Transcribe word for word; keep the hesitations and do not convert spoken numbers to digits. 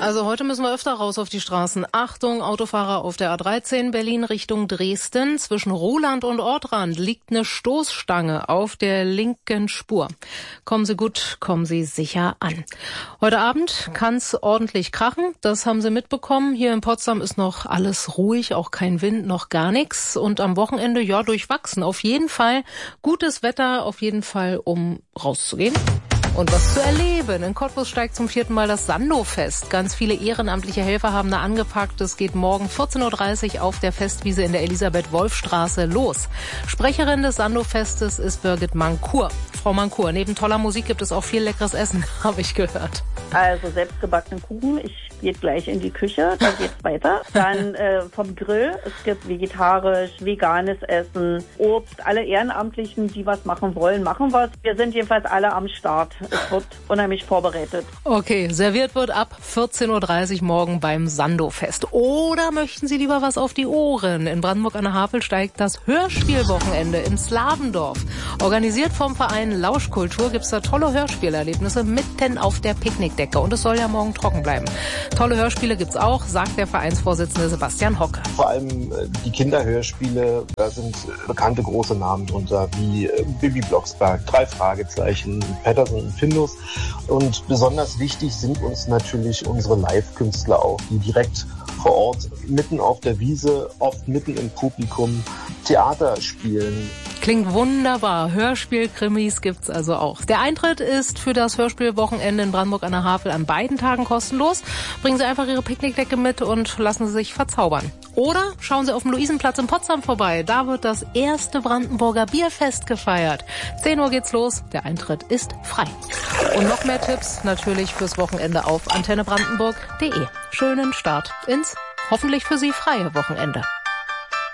Also heute müssen wir öfter raus auf die Straßen. Achtung, Autofahrer auf der A dreizehn Berlin Richtung Dresden. Zwischen Roland und Ortrand liegt eine Stoßstange auf der linken Spur. Kommen Sie gut, kommen Sie sicher an. Heute Abend kann's ordentlich krachen. Das haben Sie mitbekommen. Hier in Potsdam ist noch alles ruhig, auch kein Wind, noch gar nichts. Und am Wochenende, ja, durchwachsen. Auf jeden Fall gutes Wetter, auf jeden Fall, um rauszugehen und was zu erleben. In Cottbus steigt zum vierten Mal das Sandow-Fest. Ganz viele ehrenamtliche Helfer haben da angepackt. Es geht morgen vierzehn Uhr dreißig auf der Festwiese in der Elisabeth-Wolf-Straße los. Sprecherin des Sandow-Festes ist Birgit Mankur. Frau Mankur, neben toller Musik gibt es auch viel leckeres Essen, habe ich gehört. Also selbstgebackenen Kuchen. Ich gehe gleich in die Küche, da geht's weiter. Dann äh, vom Grill. Es gibt vegetarisch, veganes Essen, Obst. Alle Ehrenamtlichen, die was machen wollen, machen was. Wir sind jedenfalls alle am Start. Es wird unheimlich vorbereitet. Okay, serviert wird ab vierzehn Uhr dreißig morgen beim Sandow-Fest. Oder möchten Sie lieber was auf die Ohren? In Brandenburg an der Havel steigt das Hörspielwochenende im Slavendorf. Organisiert vom Verein Lauschkultur gibt's da tolle Hörspielerlebnisse mitten auf der Picknickdecke. Und es soll ja morgen trocken bleiben. Tolle Hörspiele gibt's auch, sagt der Vereinsvorsitzende Sebastian Hocke. Vor allem die Kinderhörspiele, da sind bekannte große Namen drunter, wie Bibi Blocksberg, drei Fragezeichen, Patterson und Findus. Und besonders wichtig sind uns natürlich unsere Live-Künstler auch, die direkt vor Ort, mitten auf der Wiese, oft mitten im Publikum, Theater spielen. Klingt wunderbar. Hörspiel-Krimis gibt's also auch. Der Eintritt ist für das Hörspielwochenende in Brandenburg an der Havel an beiden Tagen kostenlos. Bringen Sie einfach Ihre Picknickdecke mit und lassen Sie sich verzaubern. Oder schauen Sie auf dem Luisenplatz in Potsdam vorbei. Da wird das erste Brandenburger Bierfest gefeiert. zehn Uhr geht's los. Der Eintritt ist frei. Und noch mehr Tipps natürlich fürs Wochenende auf antenne brandenburg punkt de. Schönen Start ins hoffentlich für Sie freie Wochenende.